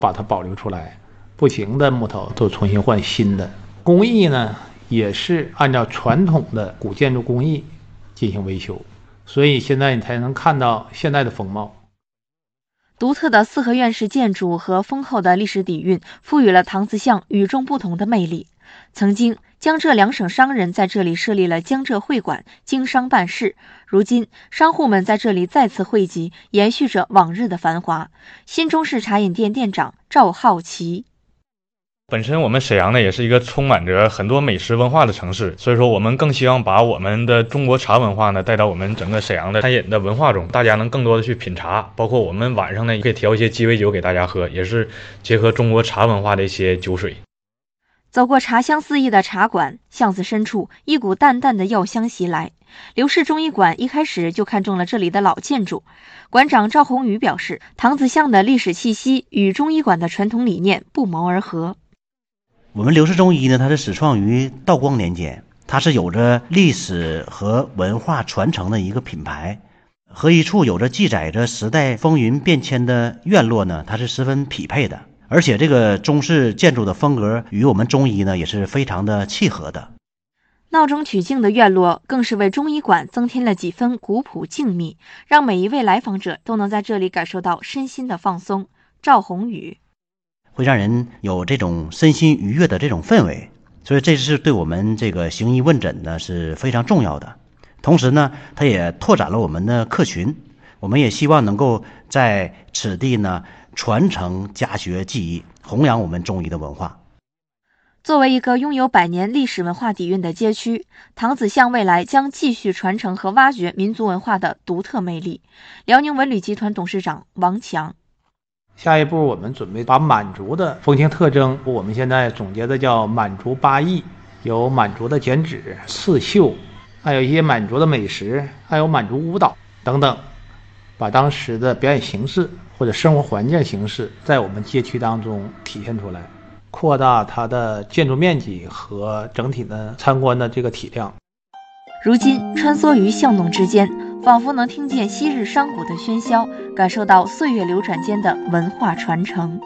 把它保留出来，不行的木头都重新换新的。工艺呢也是按照传统的古建筑工艺进行维修，所以现在你才能看到现在的风貌。 独特的四合院式建筑和丰厚的历史底蕴赋予了唐子巷与众不同的魅力。曾经江浙两省商人在这里设立了江浙会馆，经商办事，如今商户们在这里再次汇集，延续着往日的繁华。新中式茶饮店店长赵浩奇： 本身我们沈阳呢也是一个充满着很多美食文化的城市，所以说我们更希望把我们的中国茶文化呢带到我们整个沈阳的餐饮的文化中，大家能更多的去品茶，包括我们晚上呢也可以调一些鸡尾酒给大家喝，也是结合中国茶文化的一些酒水。 走过茶香四溢的茶馆，巷子深处一股淡淡的药香袭来。刘氏中医馆一开始就看中了这里的老建筑，馆长赵宏宇表示，唐子巷的历史气息与中医馆的传统理念不谋而合。 我们刘氏中医呢，它是始创于道光年间，它是有着历史和文化传承的一个品牌，和一处有着记载着时代风云变迁的院落呢，它是十分匹配的。而且这个中式建筑的风格与我们中医呢也是非常的契合的。 闹中取静的院落更是为中医馆增添了几分古朴静谧，让每一位来访者都能在这里感受到身心的放松。赵宏宇： 会让人有这种身心愉悦的这种氛围，所以这是对我们这个行医问诊呢是非常重要的。同时呢，它也拓展了我们的客群，我们也希望能够在此地呢传承家学技艺，弘扬我们中医的文化。 作为一个拥有100年历史文化底蕴的街区，唐子巷未来将继续传承和挖掘民族文化的独特魅力。辽宁文旅集团董事长王强： 下一步我们准备把满族的风情特征，我们现在总结的叫满族8艺，有满族的剪纸、刺绣，还有一些满族的美食，还有满族舞蹈等等，把当时的表演形式或者生活环境形式在我们街区当中体现出来，扩大它的建筑面积和整体的参观的这个体量。 如今穿梭于巷弄之间，仿佛能听见昔日商贾的喧嚣，感受到岁月流转间的文化传承。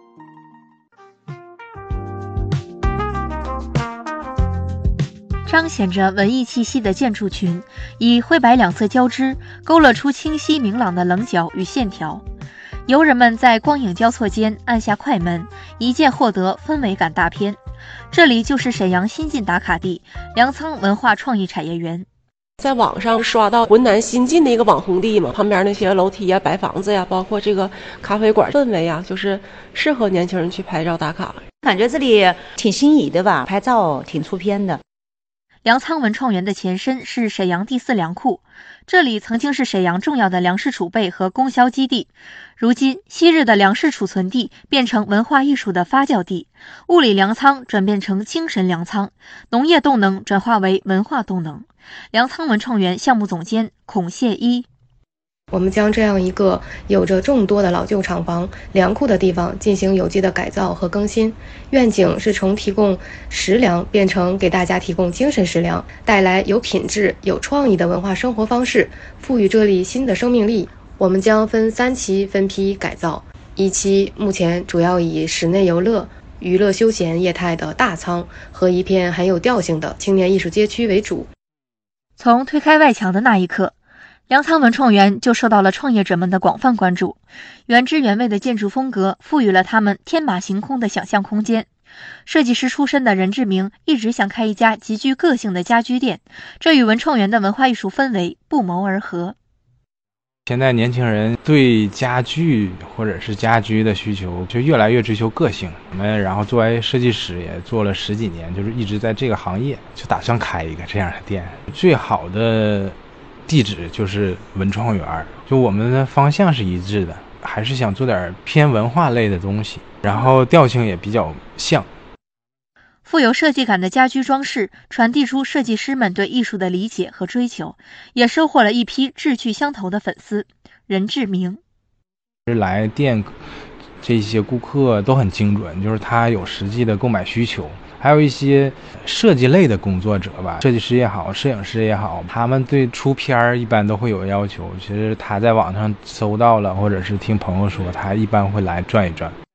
彰显着文艺气息的建筑群，以灰白两色交织，勾勒出清晰明朗的棱角与线条。游人们在光影交错间按下快门，一键获得氛围感大片。这里就是沈阳新晋打卡地粮仓文化创意产业园。 在网上刷到浑南新晋的一个网红地嘛，旁边那些楼梯呀、白房子呀，包括这个咖啡馆氛围啊，就是适合年轻人去拍照打卡。 感觉这里挺心仪的吧，拍照挺出片的。 粮仓文创园的前身是沈阳第4粮库，这里曾经是沈阳重要的粮食储备和供销基地。如今，昔日的粮食储存地变成文化艺术的发酵地，物理粮仓转变成精神粮仓，农业动能转化为文化动能。粮仓文创园项目总监孔谢一： 我们将这样一个有着众多的老旧厂房、粮库的地方进行有机的改造和更新，愿景是从提供食粮变成给大家提供精神食粮，带来有品质、有创意的文化生活方式，赋予这里新的生命力。我们将分3期分批改造，一期目前主要以室内游乐、娱乐休闲业态的大仓和一片很有调性的青年艺术街区为主。 从推开外墙的那一刻，粮仓文创园就受到了创业者们的广泛关注。原汁原味的建筑风格赋予了他们天马行空的想象空间。设计师出身的任志明一直想开一家极具个性的家居店，这与文创园的文化艺术氛围不谋而合。 现在年轻人对家具或者是家居的需求就越来越追求个性，我们然后作为设计师也做了10几年，就是一直在这个行业，就打算开一个这样的店。最好的地址就是文创园，就我们的方向是一致的，还是想做点偏文化类的东西，然后调性也比较像。 富有设计感的家居装饰传递出设计师们对艺术的理解和追求，也收获了一批志趣相投的粉丝。任志明： 来店这些顾客都很精准，就是他有实际的购买需求。还有一些设计类的工作者吧，设计师也好，摄影师也好，他们对出片一般都会有要求。其实他在网上搜到了，或者是听朋友说，他一般会来转一转。